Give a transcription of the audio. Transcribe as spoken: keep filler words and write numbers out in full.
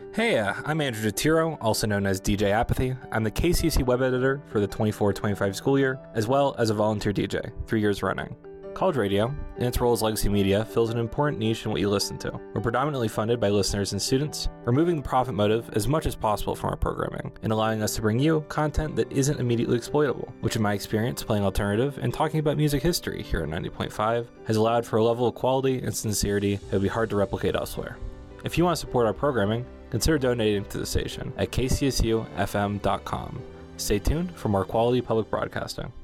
Hey, uh, I'm Andrew DeTiro, also known as D J Apathy. I'm the K C S U web editor for the twenty-four twenty-five school year, as well as a volunteer D J, three years running. College radio, in its role as legacy media, fills an important niche in what you listen to. We're predominantly funded by listeners and students, removing the profit motive as much as possible from our programming, and allowing us to bring you content that isn't immediately exploitable, which in my experience playing alternative and talking about music history here at ninety point five has allowed for a level of quality and sincerity that would be hard to replicate elsewhere. If you want to support our programming, consider donating to the station at k c s u f m dot com. Stay tuned for more quality public broadcasting.